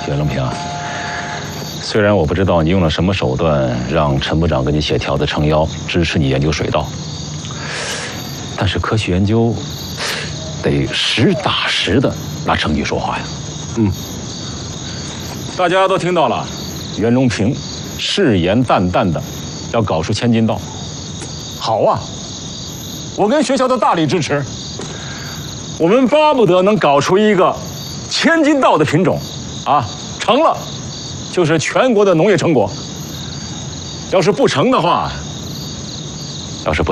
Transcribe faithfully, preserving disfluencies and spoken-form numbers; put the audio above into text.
袁隆平啊，虽然我不知道你用了什么手段让陈部长跟你写条子撑腰，支持你研究水稻，但是科学研究得实打实的拿证据说话呀。嗯，大家都听到了，袁隆平誓言旦旦的要搞出千金稻。好啊，我跟学校的大力支持，我们巴不得能搞出一个千金稻的品种，啊，成了就是全国的农业成果。要是不成的话，要是不